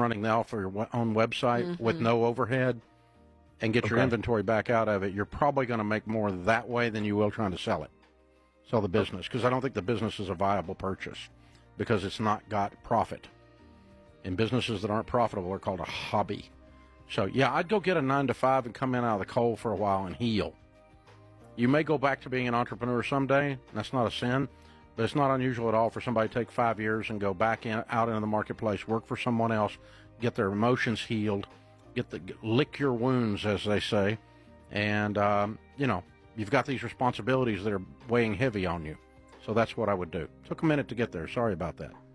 running now for your own website with no overhead and get your inventory back out of it, you're probably going to make more that way than you will trying to sell the business, because I don't think the business is a viable purchase because it's not got profit. And businesses that aren't profitable are called a hobby. So, yeah, I'd go get a 9-to-5 and come in out of the cold for a while and heal. You may go back to being an entrepreneur someday. That's not a sin, but it's not unusual at all for somebody to take 5 years and go back out into the marketplace, work for someone else, get their emotions healed, lick your wounds, as they say, and, you've got these responsibilities that are weighing heavy on you. So that's what I would do. Took a minute to get there. Sorry about that.